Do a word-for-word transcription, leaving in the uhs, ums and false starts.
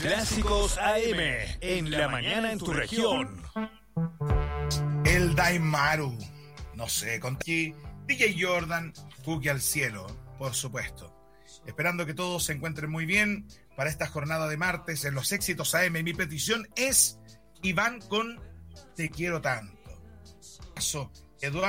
Clásicos A M, en la mañana en tu región. El Daimaru, no sé, con aquí D J Jordan, Cookie al cielo, por supuesto. Esperando que todos se encuentren muy bien para esta jornada de martes en los éxitos A M. Mi petición es Iván con Te quiero tanto. Eduardo